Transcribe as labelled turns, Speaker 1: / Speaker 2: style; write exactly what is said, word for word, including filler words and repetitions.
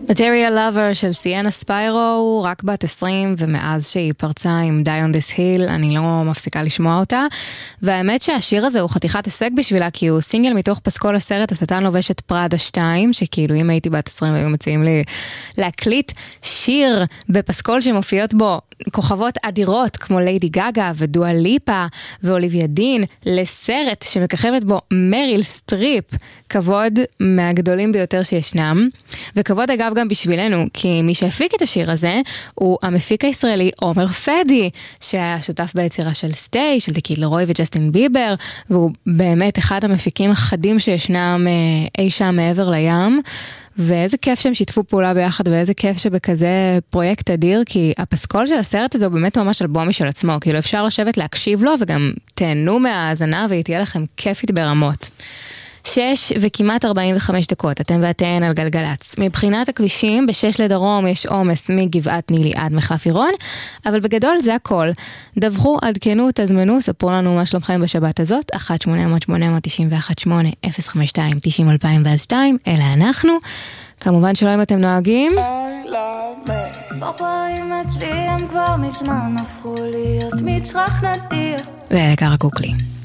Speaker 1: Material Lover של סיאנה ספיירו, רק בת עשרים, ומאז שהיא פרצה עם Die on this Hill, אני לא מפסיקה לשמוע אותה. והאמת שהשיר הזה הוא חתיכת הישג בשבילה, כי הוא סינגל מתוך פסקול הסרט השטן לובש את פראדה שתיים, שכאילו אם הייתי בת עשרים והיו מציעים לי להקליט שיר בפסקול שמופיעות בו כוכבות אדירות, כמו ליידי גגה ודואה ליפה ואוליביה דין, לסרט שמככבת בו מריל סטריפ, כבוד מהגדולים ביותר שישנם, וכבוד אגב גם בשבילנו, כי מי שהפיק את השיר הזה הוא המפיק הישראלי עומר פדי, שהיה שותף ביצירה של סטי, של דקיד לרוי וג'סטין ביבר, והוא באמת אחד המפיקים החדים שישנם אי שם מעבר לים, ואיזה כיף שהם שיתפו פעולה ביחד, ואיזה כיף שבכזה פרויקט אדיר, כי הפסקול של הסרט הזה הוא באמת ממש אלבומי של עצמו, כאילו אפשר לשבת להקשיב לו, וגם תהנו מההאזנה, והיא תהיה לכם כיפית ברמות. שש וכמעט ארבעים וחמש דקות, אתם ואתן על גלגלץ. מבחינת הכבישים, בשש לדרום יש עומס מגבעת נילי עד מחלף עירון, אבל בגדול זה הכל. דווחו, עדכנו, תזמנו, ספרו לנו מה שלומכם בשבת הזאת, אחת שמונה אפס אפס שמונה תשע אחת שמונה אפס חמש שתיים תשעים אלפיים ואז שתיים, אלה אנחנו. כמובן שלא אם אתם נוהגים.
Speaker 2: פרפרים אצלי הם כבר מזמן הפכו להיות מצרך נדיר.
Speaker 1: ואלה קרא קוקלי.